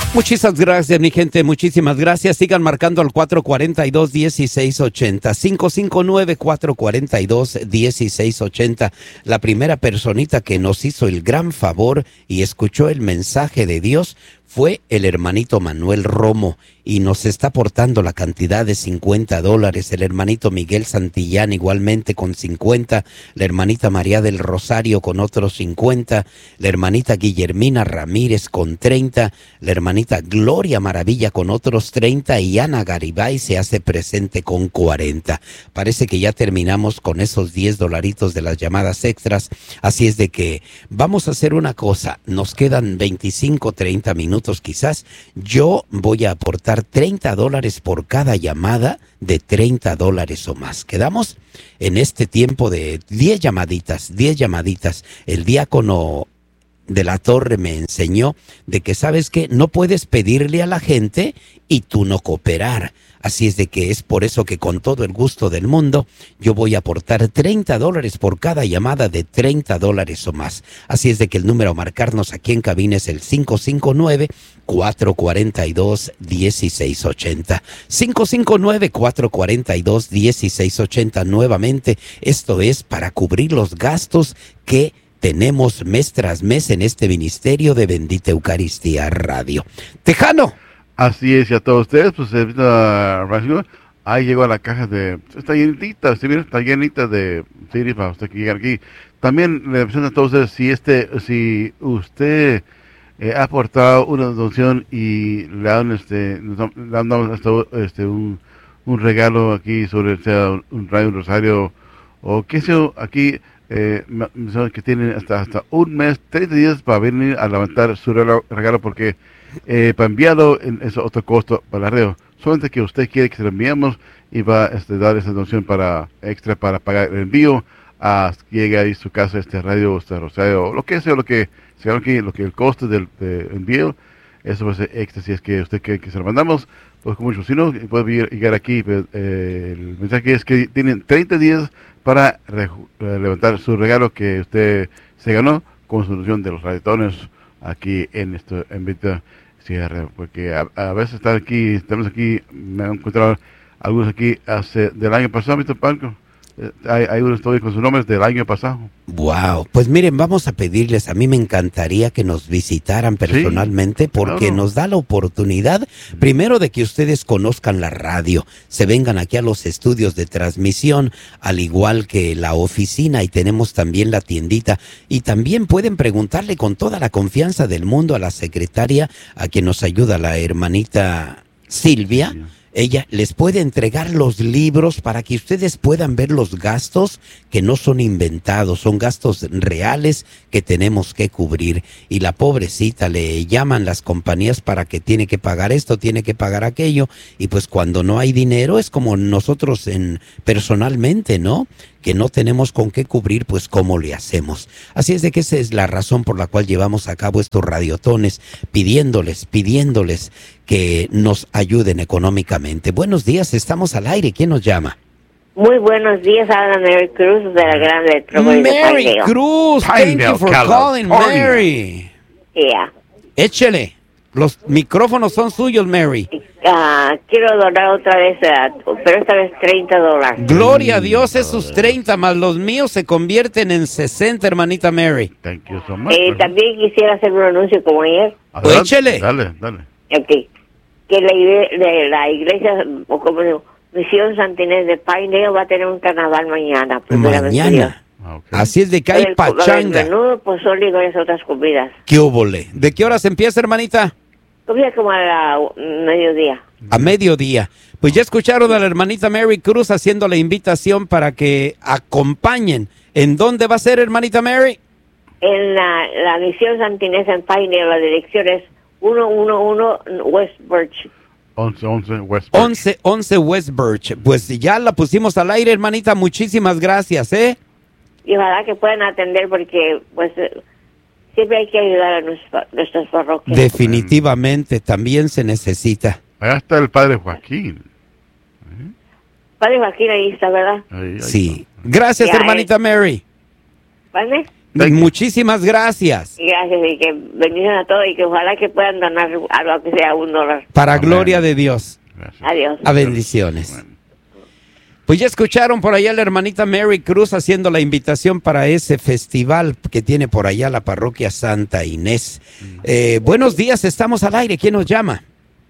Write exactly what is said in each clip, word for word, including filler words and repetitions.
Muchísimas gracias, mi gente, muchísimas gracias. Sigan marcando al cuatro cuatro dos, uno seis ocho cero, cinco cinco nueve, cuatro cuatro dos, uno seis ocho cero. La primera personita que nos hizo el gran favor y escuchó el mensaje de Dios fue el hermanito Manuel Romo y nos está aportando la cantidad de cincuenta dólares. El hermanito Miguel Santillán igualmente con cincuenta, la hermanita María del Rosario con otros cincuenta, la hermanita Guillermina Ramírez con treinta, la hermanita Gloria Maravilla con otros treinta y Ana Garibay se hace presente con cuarenta. Parece que ya terminamos con esos diez dolaritos de las llamadas extras, así es de que vamos a hacer una cosa, nos quedan veinticinco, treinta minutos quizás. Yo voy a aportar treinta dólares por cada llamada de treinta dólares o más. Quedamos en este tiempo de diez llamaditas, diez llamaditas. El diácono de la Torre me enseñó de que, ¿sabes qué? No puedes pedirle a la gente y tú no cooperar. Así es de que es por eso que con todo el gusto del mundo yo voy a aportar treinta dólares por cada llamada de treinta dólares o más. Así es de que el número a marcarnos aquí en cabina es el cinco cinco nueve, cuatro cuatro dos, uno seis ocho cero. cinco cinco nueve, cuatro cuatro dos, uno seis ocho cero. Nuevamente, esto es para cubrir los gastos que tenemos mes tras mes en este ministerio de Bendita Eucaristía Radio. Tejano. Así es, y a todos ustedes, pues uh, ahí llegó a la caja de, está llenita, ¿sí? Mira, está llenita de C Ds para usted que llegar aquí. También le menciono a todos ustedes, si este, si usted eh, ha aportado una donación y le dan este, le han dado hasta, este un, un regalo aquí sobre sea un, un radio, un rosario, o qué sé yo, aquí eh, que tienen hasta hasta un mes, treinta días para venir a levantar su regalo, porque Eh, para enviarlo en, es otro costo para la radio. Solamente que usted quiere que se lo enviamos y va a este, dar esa donación para extra para pagar el envío a que llegue ahí su casa, este radio, este rosario, o lo que sea, lo que sea, lo que, lo que el costo del de envío, eso va a ser extra si es que usted quiere que se lo mandamos. Pues como mucho, si no, puede llegar aquí. Eh, el mensaje es que tienen treinta días para re, levantar su regalo que usted se ganó con su donación de los radiotones aquí en esto en Vita Sierra, porque a, a veces están aquí, estamos aquí, me han encontrado algunos aquí hace del año pasado, mister Palco. Eh, hay, hay unos todavía con sus nombres del año pasado. Wow, pues miren, vamos a pedirles, a mí me encantaría que nos visitaran personalmente, sí, porque claro, nos da la oportunidad, primero, de que ustedes conozcan la radio, se vengan aquí a los estudios de transmisión, al igual que la oficina, y tenemos también la tiendita, y también pueden preguntarle con toda la confianza del mundo a la secretaria, a quien nos ayuda la hermanita Silvia. Sí. Ella les puede entregar los libros para que ustedes puedan ver los gastos que no son inventados, son gastos reales que tenemos que cubrir. Y la pobrecita le llaman las compañías para que tiene que pagar esto, tiene que pagar aquello. Y pues cuando no hay dinero es como nosotros en personalmente, ¿no? Que no tenemos con qué cubrir, pues ¿cómo le hacemos? Así es de que esa es la razón por la cual llevamos a cabo estos radiotones, pidiéndoles, pidiéndoles que nos ayuden económicamente. Buenos días, estamos al aire. ¿Quién nos llama? Muy buenos días, habla Mary Cruz de la Gran Metrópolis de Mary Cruz, thank you for calling, Mary. Yeah. Échele. Los micrófonos son suyos, Mary. Uh, quiero donar otra vez, uh, pero esta vez treinta dólares. Gloria a Dios, esos treinta más los míos se convierten en sesenta, hermanita Mary. Thank you so much. Eh, también quisiera hacer un anuncio como ayer. Adelante. Échele. Dale, dale. Okay. Que la, iglesia, de la iglesia, o como digo, Misión Santa Inés de Pinedale va a tener un carnaval mañana. Mañana. Okay. Así es de que hay el, pachanga. Menudo, pozole y varias otras comidas. ¿Qué óvole? ¿De qué horas empieza, hermanita? Comida como a la mediodía. A mediodía. Pues ya escucharon a la hermanita Mary Cruz haciendo la invitación para que acompañen. ¿En dónde va a ser, hermanita Mary? En la, la Misión Santa Inés en Pinedale. La dirección es ciento once West Birch. once once West Birch. once once West Birch. Pues ya la pusimos al aire, hermanita. Muchísimas gracias, ¿eh? Y ojalá que puedan atender, porque pues siempre hay que ayudar a nuestras, nuestras parroquias. Definitivamente, también se necesita. Allá está el padre Joaquín. ¿Eh? Padre Joaquín ahí está, ¿verdad? Ahí, ahí sí. Está. Gracias, ya, hermanita eh. Mary. ¿Vale? Thank you. Muchísimas gracias. Y gracias, y que bendición a todos y que ojalá que puedan donar algo que sea un dólar. Para Amén. gloria de Dios. Gracias. Adiós. A bendiciones. Bueno. Pues ya escucharon por allá la hermanita Mary Cruz haciendo la invitación para ese festival que tiene por allá la parroquia Santa Inés. Eh, buenos días, estamos al aire. ¿Quién nos llama?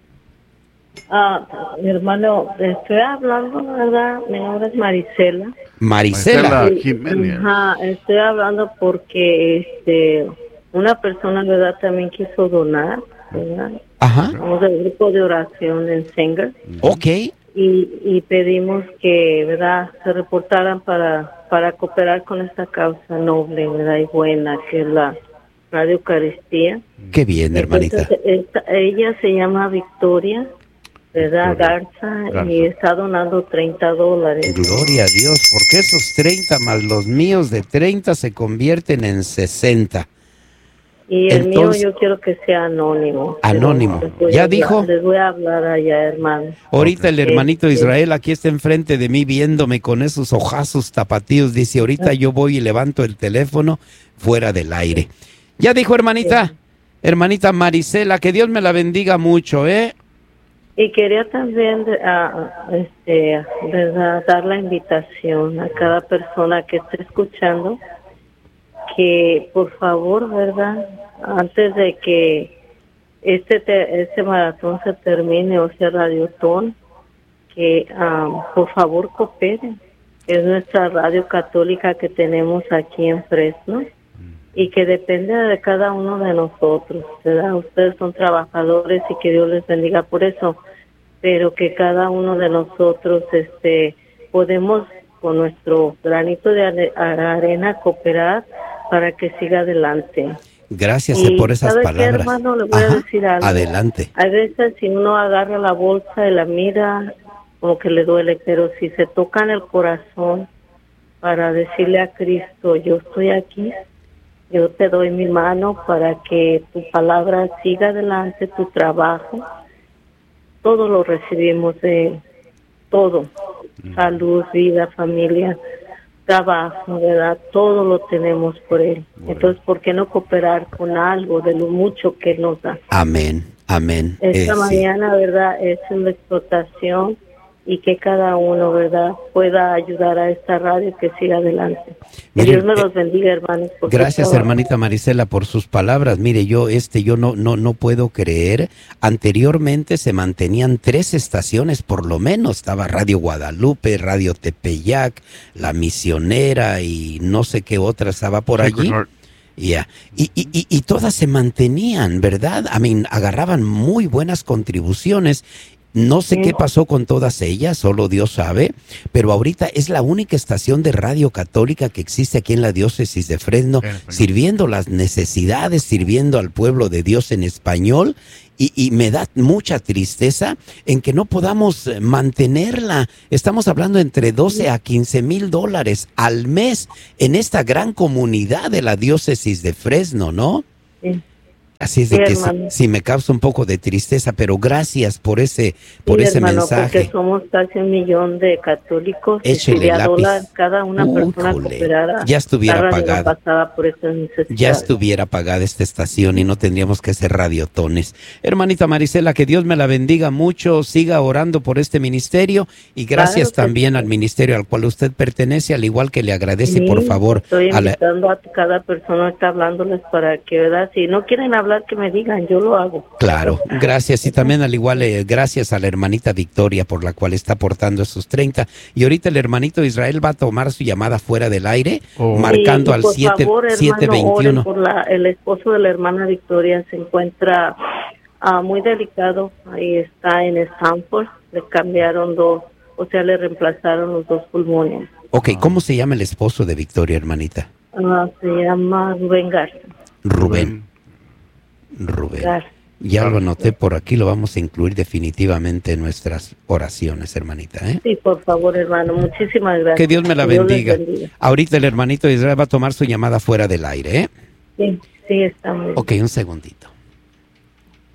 Ah, mi hermano, estoy hablando, ¿verdad? Mi nombre es Marisela. Marisela. Marisela Jiménez. Ajá, estoy hablando porque este una persona, ¿verdad? También quiso donar, ¿verdad? Ajá. Somos del grupo de oración en Sanger Ok. y, y pedimos que, ¿verdad? Se reportaran para para cooperar con esta causa noble, ¿verdad? Y buena, que es la Radio Eucaristía. Qué bien, hermanita. Entonces, esta- ella se llama Victoria, ¿verdad? Victoria Garza, Garza. y está donando treinta dólares. Gloria a Dios, porque esos treinta más los míos de treinta se convierten en sesenta. Y el Entonces- mío yo quiero que sea anónimo. Anónimo. Pero les voy ¿Ya a hablar- dijo? Les voy a hablar allá, hermano. Ahorita el Ok. hermanito Este- Israel aquí está enfrente de mí viéndome con esos ojazos tapatíos. Dice, ahorita yo voy y levanto el teléfono fuera del aire. Ya dijo, hermanita. Hermanita Marisela, que Dios me la bendiga mucho, ¿eh? Y quería también de- a- a- este, ¿verdad? Dar la invitación a cada persona que esté escuchando que por favor, ¿verdad? Antes de que este te- este maratón se termine, o sea, radiotón, que ah, por favor cooperen. Es nuestra radio católica que tenemos aquí en Fresno y que depende de cada uno de nosotros, ¿verdad? Ustedes son trabajadores y que Dios les bendiga por eso, pero que cada uno de nosotros este podemos con nuestro granito de are- arena cooperar para que siga adelante. Gracias Y eh, por esas ¿sabe qué, palabras. hermano? Le voy a Ajá, decir algo. adelante. A veces si uno agarra la bolsa y la mira, como que le duele, pero si se toca en el corazón para decirle a Cristo, yo estoy aquí, yo te doy mi mano para que tu palabra siga adelante, tu trabajo, todo lo recibimos de Él, todo, salud, vida, familia, trabajo, ¿verdad? Todo lo tenemos por Él. Entonces, ¿por qué no cooperar con algo de lo mucho que Él nos da? Amén, amén. Esta Eh, sí. mañana, ¿verdad? Es una explotación y que cada uno, ¿verdad? Pueda ayudar a esta radio que siga adelante. Que Mire, Dios me eh, los bendiga, hermanos. por su Gracias, trabajo. hermanita Marisela, por sus palabras. Mire, yo este yo no no no puedo creer. Anteriormente se mantenían tres estaciones por lo menos. Estaba Radio Guadalupe, Radio Tepeyac, La Misionera y no sé qué otra estaba por Sacred allí. Heart. Ya. Y, y, y, y todas se mantenían, ¿verdad? I mean, agarraban muy buenas contribuciones. No sé Sí. qué pasó con todas ellas, solo Dios sabe, pero ahorita es la única estación de radio católica que existe aquí en la diócesis de Fresno, En español. sirviendo las necesidades, sirviendo al pueblo de Dios en español, y, y me da mucha tristeza en que no podamos eh, mantenerla. Estamos hablando entre doce a quince mil dólares al mes en esta gran comunidad de la diócesis de Fresno, ¿no? Sí. Así es de Sí, que sí, hermano. sí me causa un poco de tristeza, pero gracias por ese por Sí, ese hermano, mensaje. porque somos casi un millón de católicos. y Échele si de a lápiz. dólar cada una persona Újole, cooperara, ya estuviera la radio no pagado. pasaba por esas necesidades. Ya estuviera pagada esta estación y no tendríamos que hacer radiotones. Hermanita Marisela, que Dios me la bendiga mucho, siga orando por este ministerio y gracias Claro que también sí. al ministerio al cual usted pertenece, al igual que le agradece, Sí, por favor. Estoy a la- invitando a cada persona, está hablándoles para que, ¿verdad? Si no quieren hablar, que me digan, yo lo hago. Claro, gracias. Y también al igual, eh, gracias a la hermanita Victoria por la cual está aportando esos treinta. Y ahorita el hermanito Israel va a tomar su llamada fuera del aire, Oh. marcando Y- y al por siete favor, hermano, siete veintiuno. oren por la, el esposo de la hermana Victoria se encuentra ah, muy delicado. Ahí está en Stanford. Le cambiaron dos, o sea, le reemplazaron los dos pulmones. Ok, ¿cómo se llama el esposo de Victoria, hermanita? Ah, se llama Rubén Garza. Rubén. Rubén. Garza. Ya lo anoté por aquí, lo vamos a incluir definitivamente en nuestras oraciones, hermanita. ¿eh? Sí, por favor, hermano. Muchísimas gracias. Que Dios me la Que Dios les bendiga. bendiga. Ahorita el hermanito Israel va a tomar su llamada fuera del aire. ¿eh? Sí, sí, está muy bien. Ok, un segundito.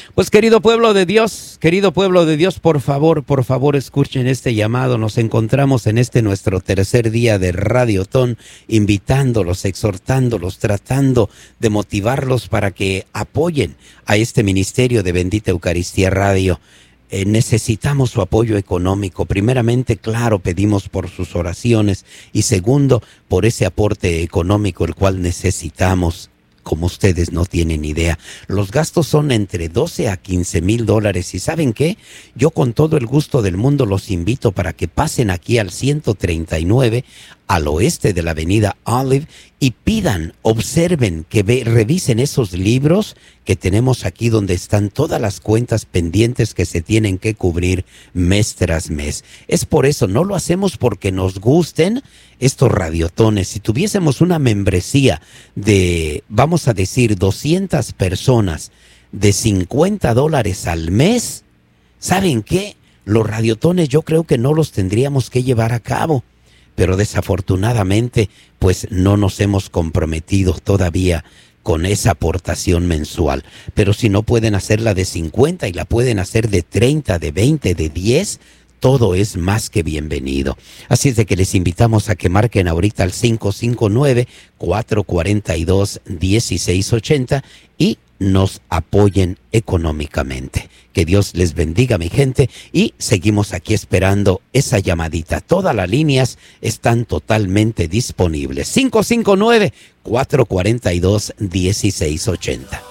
Pues querido pueblo de Dios, querido pueblo de Dios, por favor, por favor, escuchen este llamado. Nos encontramos en este nuestro tercer día de Radiotón, invitándolos, exhortándolos, tratando de motivarlos para que apoyen a este ministerio de Bendita Eucaristía Radio. Eh, necesitamos su apoyo económico. Primeramente, claro, pedimos por sus oraciones y segundo, por ese aporte económico el cual necesitamos. Como ustedes no tienen idea, los gastos son entre doce a quince mil dólares. ¿Y saben qué? Yo con todo el gusto del mundo los invito para que pasen aquí al ciento treinta y nueve, al oeste de la avenida Olive, y pidan, observen, que ve, revisen esos libros que tenemos aquí donde están todas las cuentas pendientes que se tienen que cubrir mes tras mes. Es por eso, no lo hacemos porque nos gusten estos radiotones. Si tuviésemos una membresía de, vamos a decir, doscientas personas de cincuenta dólares al mes, ¿saben qué? Los radiotones yo creo que no los tendríamos que llevar a cabo. Pero desafortunadamente, pues no nos hemos comprometido todavía con esa aportación mensual. Pero si no pueden hacer la de cincuenta y la pueden hacer de treinta, de veinte, de diez, todo es más que bienvenido. Así es de que les invitamos a que marquen ahorita al cinco cinco nueve, cuatro cuatro dos, uno seis ocho cero y nos apoyen económicamente. Que Dios les bendiga, mi gente, y seguimos aquí esperando esa llamadita. Todas las líneas están totalmente disponibles. cinco cinco nueve, cuatro cuatro dos, uno seis ocho cero.